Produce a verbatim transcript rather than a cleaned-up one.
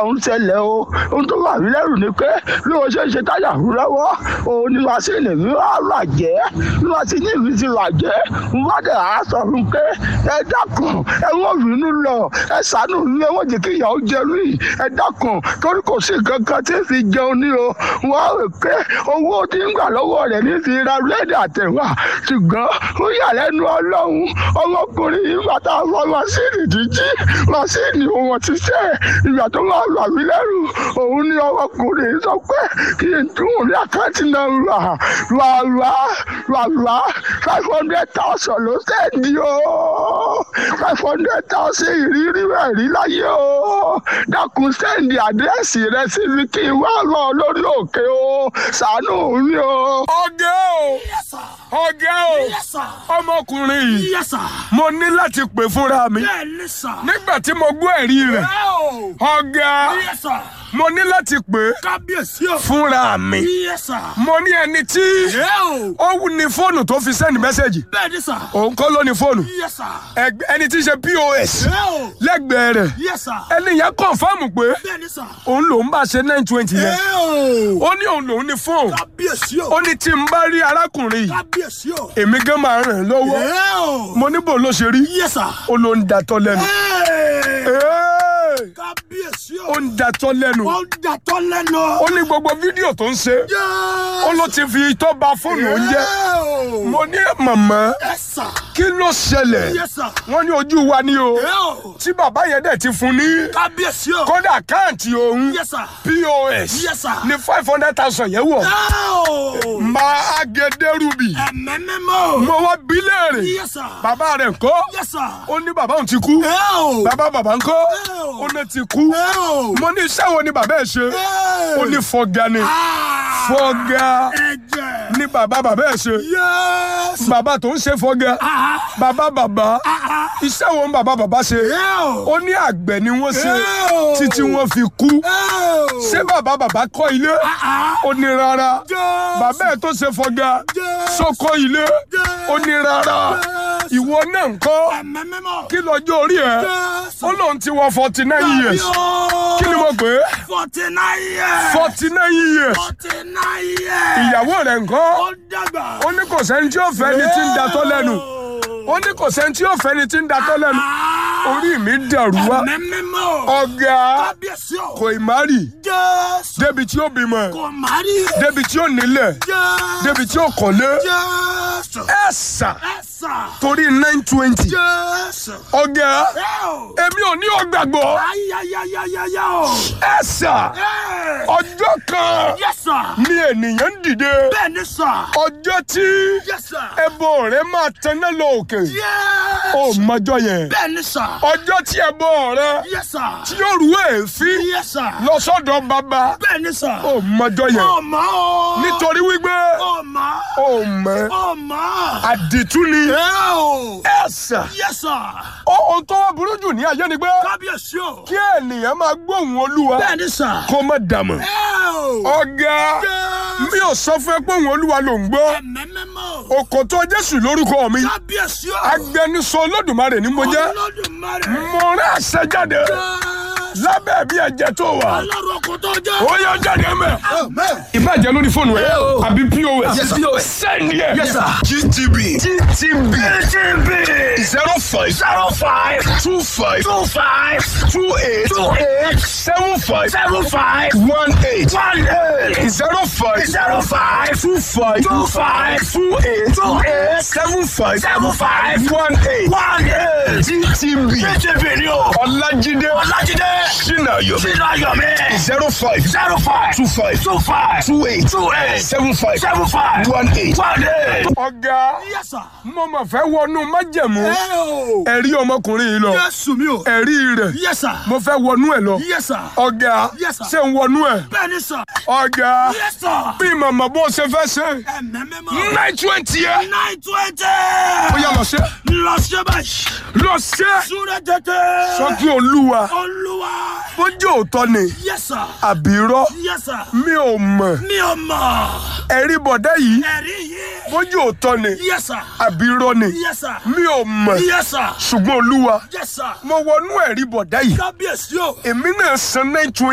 ń ṣẹlẹ̀ o ohun tó wà mí lẹ́rù ni pé bí wọ́n ṣe ń ṣe táyà rú lọ́wọ́ òun ni màsíìnì mi wá ràjẹ́ bí màsíìnì mi ti ràjẹ́ mo bá dẹ̀ á sọ fún pé ẹ dákun ẹ wọ́n bínú lọ ẹ ṣàánú mi ẹ wọ́n jẹ́ kí ìyàwó jẹrú yìí ẹ dákun torí kò sí kankan tí ń fi jẹun ní o wọ́n á rò pé owó tí ń gbà lọ́wọ́ rẹ̀ ní fi ra búrẹ́dì àtẹ̀wà ṣùgbọ́n ó yà lẹ́nu ọlọ́run ọmọkùnrin yìí bàtà fọ màsíìnì jíjí màsíìnì wọn ti ṣe ìgbà tó máa lọ àbí lẹ́rù òun ní ọmọkùnrin sọ pé kí n tún ní àkáǹtì náà rà rà rà rà rà five hundred thousand ló sẹ́ẹ̀dì o five hundred thousand ìrírí rẹ̀ rí láyé o dákun sẹ́ẹ̀dì àdírẹ́sì rẹ síbi kí n wá rọ lórí òkè o ṣàánú mi o. ọ̀gá o ọ̀gá o ọmọkùnrin yìí mo ní láti pè fúnra mi nígbà tí mo gbọ́ ẹ̀rí rẹ̀ ọ̀gá mo ní láti pè fúnra mi mo ní ẹni tí ó ní fóònù tó fi sẹ́ndì mẹ́sẹ̀gì òun kọ́ ló ní fóònù ẹni tí ń ṣe P O S lẹ́gbẹ̀ẹ́ rẹ̀ ẹni yẹn kọ̀ǹfàmù pé òun lòún bá ṣe nine twenty yẹn ó ní òun lòún ní fóònù ó ní tí n bá rí arákùnrin yìí èmi gan máa ràn án lọ́wọ́ mo ní bò ló ṣe rí ó ló ń datọ́ lẹ́nu ó ń datọ́ lẹ́nu ó ní gbogbo fídíò tó ń ṣe ó ló ti fi itọ́ ba fóònù oúnjẹ mo ní màmá kí ló ṣẹlẹ̀ wọ́n ní ojú wa ni o tí bàbá yẹn dẹ̀ ti fún ní kódà àkáǹtì òun P O S ní five hundred thousand yẹn wọ̀ máa agẹdẹrúbì mo wá bí léèrè bàbá rẹ̀ ńkọ́ ó ní bàbá òun ti kú bàbá bàbá ńkọ́ ó ní ti kú mo ní iṣẹ́ wo ni bàbá ẹ̀ ṣe ó ní fọ́gà ni fọ́gà ni bàbá bàbá ẹ̀ ṣe bàbá tó ń ṣe fọ́gà bàbá bàbá iṣẹ́ wo ni bàbá bàbá ṣe ó ní àgbẹ̀ ni wọ́n ṣe títí wọ́n fi kú ṣé bàbá bàbá kọ́ ilé ó ní rárá bàbá ẹ̀ tó ṣe fọ́gà sọ kọ́ ilé ó ní rárá ìwọ náà ńkọ́ kí lọ́jọ́ orí ẹ̀ ó lóun ti wọ forty nine years kí ni mo pè é forty nine years forty nine years forty nine years ìyàwó rẹ̀ ńkọ́ ó dàgbà ó ní kò sẹ́ni tí ó fẹ́ ni tí ń datọ́ lẹ́nu ó ní kò sẹ́ni tí ó fẹ́ ni tí ń datọ́ lẹ́nu orí mi dàrú wá ọ̀gá kò ì má rì débi tí ó bímọ débi tí ó nílẹ̀ débi tí ó kọ́lé ẹ̀sà torí nine twenty ọ̀gá èmi ò ní ọgbàgbọ́ ẹ̀sà ọjọ́ kan ni ènìyàn ń dìde ọjọ́ tí ẹbọ rẹ̀ máa tẹná lọ òkè ó mọjọ́ yẹn ọjọ́ tí ẹbọ rẹ̀ tí yóò rú èéfín lọ sọ́dọ̀ bàbá ó mọjọ́ yẹn nítorí wípé ó mọ̀ àdìtú ni ẹ̀sà ohun tó wá burú jù ní ayé ni pé kí ènìyàn máa gbóhùn Olúwa kó má dàmọ̀ ọ̀gá mi ò sọ fún ẹ pé òun Olúwa ló ń gbọ́ Òkòtó Jésù lórúkọ mi agbẹnusọ Olódùmarè ni mo jẹ́ mo rán àṣẹ jáde lábẹ́ bí ẹ̀jẹ̀ tó wà ó yọ jáde mẹ́ ìbàjẹ́ lórí fóònù ẹ̀ àbí P O S sẹ́ni ẹ̀ G T B G T B zero five zero five two five two five two eight two eight seven five seven five one eight one eight zero five zero five two five two five two eight two eight seven five seven five one eight one eight G T B G T B ni o Ọlájídé Ọlájídé Sinayomi Sinayomi zero five zero five two five two five two eight two eight seven five seven five one eight. one eight. ọ̀gá mo mà fẹ́ wọnú májẹ̀mú ẹ̀rí ọmọkùnrin yìí lọ ẹ̀rí rẹ̀ mo fẹ́ wọnú ẹ̀ lọ ọ̀gá ṣé ń wọnú ẹ̀ ọ̀gá bí màmá bó ṣe fẹ́ ṣe nine twenty yẹ ó yá lọ ṣe lọ ṣe báyìí lọ ṣe súré tètè sọ pé Olúwa Olúwa bó jẹ́ òótọ́ ni àbí irọ́ mi ò mọ̀ mi ò mọ̀ ẹ̀rí bọ̀dá yìí ẹ̀rí yìí bó jẹ́ òótọ́ ni Yes, sir. àbí irọ́ ni Yes, sir. mi ò mọ̀ Yes, sir. ṣùgbọ́n Olúwa Yes, sir. mo wọnú ẹ̀rí bọ̀dá yìí Kábíyèsí o. èmi náà san nine twenty.